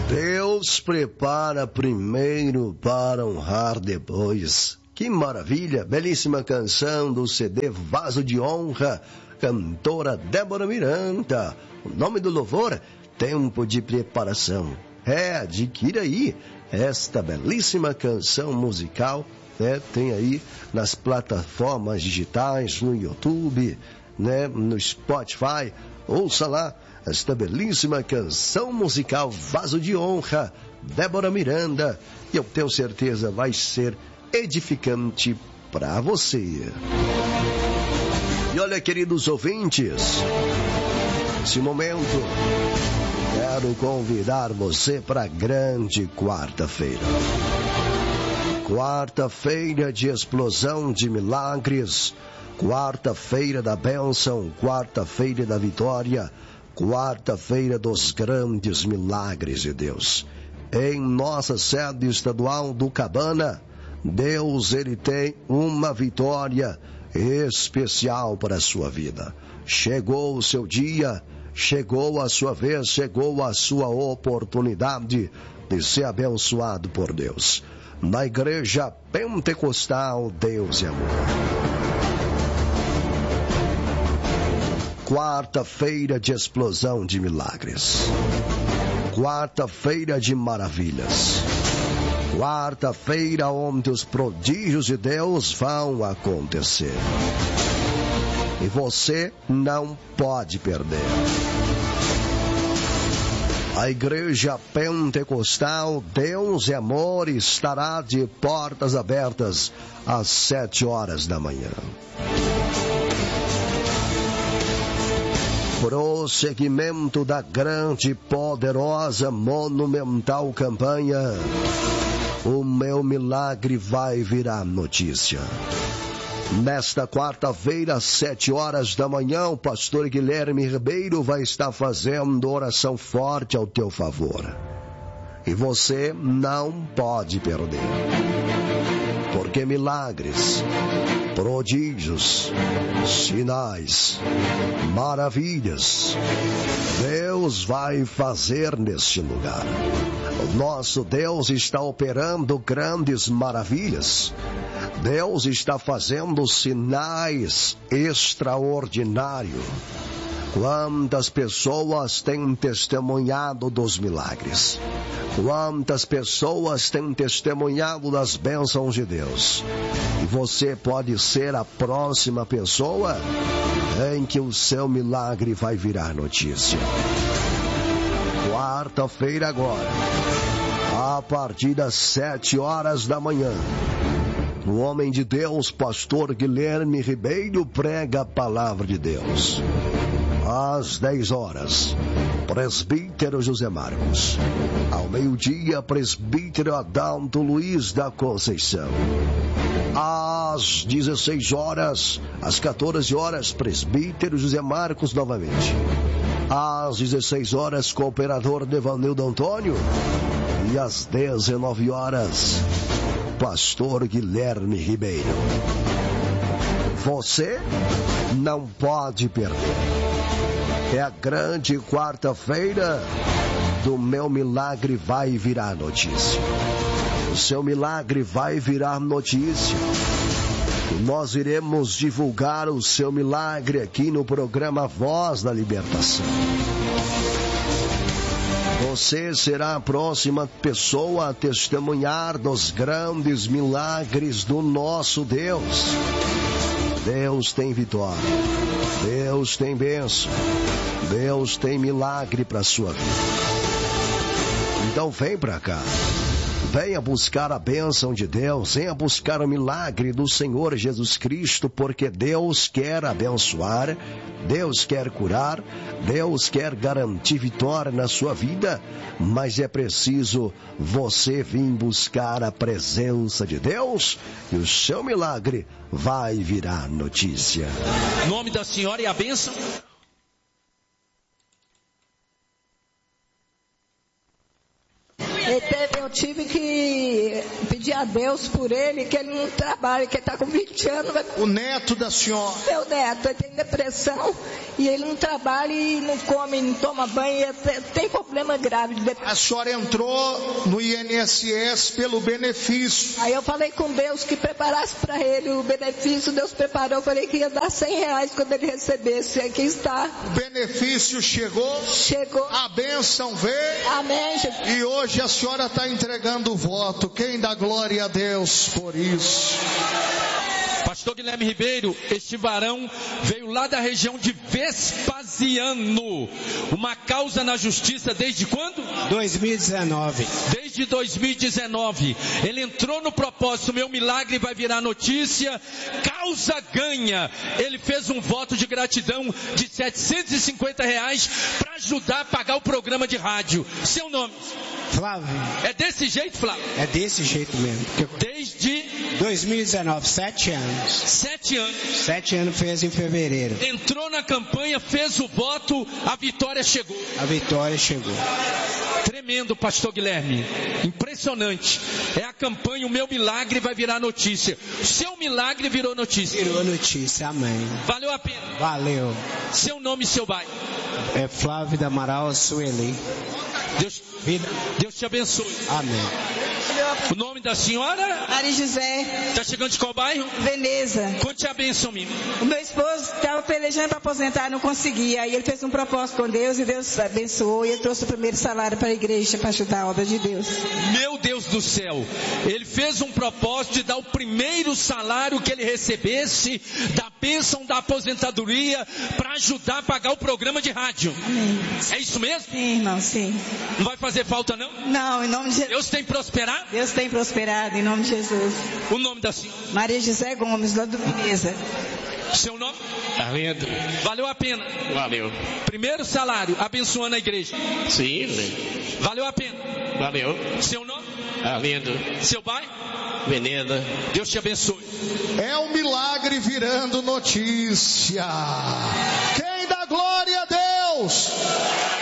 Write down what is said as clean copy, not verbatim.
Deus prepara primeiro para honrar depois. Que maravilha! Belíssima canção do CD Vaso de Honra, cantora Débora Miranda. O nome do louvor, Tempo de Preparação. Adquira aí esta belíssima canção musical, tem aí nas plataformas digitais, no YouTube, no Spotify. Ouça lá esta belíssima canção musical, Vaso de Honra, Débora Miranda, e eu tenho certeza vai ser edificante para você. E olha, queridos ouvintes, nesse momento quero convidar você para a grande quarta-feira. Quarta-feira de explosão de milagres, quarta-feira da bênção, quarta-feira da vitória, quarta-feira dos grandes milagres de Deus. Em nossa sede estadual do Cabana, Deus, Ele tem uma vitória especial para a sua vida. Chegou o seu dia, chegou a sua vez, chegou a sua oportunidade de ser abençoado por Deus. Na Igreja Pentecostal Deus e Amor. Quarta-feira de explosão de milagres. Quarta-feira de maravilhas. Quarta-feira onde os prodígios de Deus vão acontecer. E você não pode perder. A Igreja Pentecostal Deus e Amor estará de portas abertas às 7 horas da manhã. Prosseguimento da grande, poderosa, monumental campanha. O meu milagre vai virar notícia. Nesta quarta-feira, às 7 horas da manhã, o pastor Guilherme Ribeiro vai estar fazendo oração forte ao teu favor. E você não pode perder. Porque milagres, prodígios, sinais, maravilhas, Deus vai fazer neste lugar. O nosso Deus está operando grandes maravilhas. Deus está fazendo sinais extraordinários. Quantas pessoas têm testemunhado dos milagres? Quantas pessoas têm testemunhado das bênçãos de Deus? E você pode ser a próxima pessoa em que o seu milagre vai virar notícia. Quarta-feira agora, a partir das 7 horas da manhã, o homem de Deus, pastor Guilherme Ribeiro, prega a palavra de Deus. Às 10 horas, presbítero José Marcos. Ao meio-dia, presbítero Adalto Luiz da Conceição. Às 16 horas, às 14 horas, presbítero José Marcos novamente. Às 16 horas, cooperador Devanildo Antônio. E às 19 horas, pastor Guilherme Ribeiro. Você não pode perder. É a grande quarta-feira do meu milagre vai virar notícia. O seu milagre vai virar notícia. E nós iremos divulgar o seu milagre aqui no programa Voz da Libertação. Você será a próxima pessoa a testemunhar dos grandes milagres do nosso Deus. Deus tem vitória. Deus tem bênção. Deus tem milagre para a sua vida. Então vem para cá. Venha buscar a bênção de Deus. Venha buscar o milagre do Senhor Jesus Cristo, porque Deus quer abençoar, Deus quer curar, Deus quer garantir vitória na sua vida, mas é preciso você vir buscar a presença de Deus e o seu milagre vai virar notícia. Em nome da Senhora e a bênção. Eu tive que pedir a Deus por ele, que ele não trabalha, que ele está com 20 anos. O neto da senhora? Meu neto, ele tem depressão e ele não trabalha e não come, não toma banho, tem problema cama grávida. A senhora entrou no INSS pelo benefício. Aí eu falei com Deus que preparasse para ele o benefício. Deus preparou, eu falei que ia dar R$100 quando ele recebesse. Aqui está. O benefício chegou. Chegou. A bênção veio. Amém, Jesus. E hoje a senhora está entregando o voto. Quem dá glória a Deus por isso? Pastor Guilherme Ribeiro, este varão veio lá da região de Vespasiano. Uma causa na justiça desde quando? 2019. Desde 2019. Ele entrou no propósito, meu milagre vai virar notícia. Causa ganha. Ele fez um voto de gratidão de R$750 para ajudar a pagar o programa de rádio. Seu nome? Flávio. É desse jeito, Flávio? É desse jeito mesmo. Desde 2019, 7 anos. 7 anos. 7 anos fez em fevereiro. Entrou na campanha, fez o voto, a vitória chegou. A vitória chegou. Tremendo, pastor Guilherme. Impressionante. É a campanha, o meu milagre vai virar notícia. O seu milagre virou notícia. Virou notícia, amém. Valeu a pena. Valeu. Seu nome e seu bairro? É Flávio da Amaral Sueli. Deus te abençoe. Amém. O nome da senhora? Maria José. Está chegando de qual bairro? Veneza. Conte a bênção, minha. O meu esposo estava pelejando para aposentar, não conseguia. Aí ele fez um propósito com Deus e Deus abençoou e ele trouxe o primeiro salário para a igreja para ajudar a obra de Deus. Meu Deus do céu. Ele fez um propósito de dar o primeiro salário que ele recebesse da bênção da aposentadoria para ajudar a pagar o programa de rádio. Amém. É isso mesmo? Sim, irmão, sim. Não vai fazer falta, não? Não, em nome de Jesus. Deus tem prosperado? Deus tem prosperado, em nome de Jesus. O nome da senhora? Maria José Gomes, lá do Veneza. Seu nome? Arlindo. Valeu a pena? Valeu. Primeiro salário, abençoando a igreja. Sim. Valeu a pena? Valeu. Seu nome? Arlindo. Seu bairro? Veneza. Deus te abençoe. É um milagre virando notícia. Quem dá glória a Deus?